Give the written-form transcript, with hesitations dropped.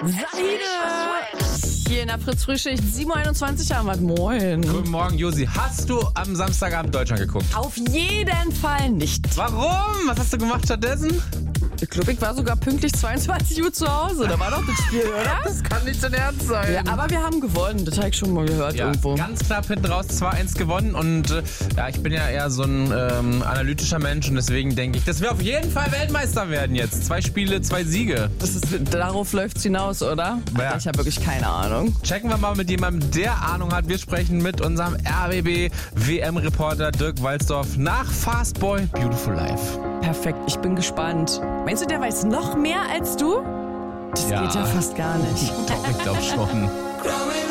Salide! Hier in der Fritz-Frühschicht, 7.21 Uhr haben wir. Moin. Guten Morgen, Josi. Hast du am Samstagabend Deutschland geguckt? Auf jeden Fall nicht. Warum? Was hast du gemacht stattdessen? Ich glaube, ich war sogar pünktlich 22 Uhr zu Hause. Da war doch das Spiel, oder? Das kann nicht dein Ernst sein. Ja, aber wir haben gewonnen. Das habe ich schon mal gehört irgendwo. Ganz knapp hinten raus 2-1 gewonnen. Und ich bin ja eher so ein analytischer Mensch. Und deswegen denke ich, dass wir auf jeden Fall Weltmeister werden jetzt. 2 Spiele, 2 Siege. Darauf läuft es hinaus, oder? Ja. Ich habe wirklich keine Ahnung. Checken wir mal mit jemandem, der Ahnung hat. Wir sprechen mit unserem RBB-WM-Reporter Dirk Walzdorf nach Fastboy Beautiful Life. Perfekt, ich bin gespannt. Meinst du, der weiß noch mehr als du? Das geht ja fast gar nicht. Doch, ich glaube schon.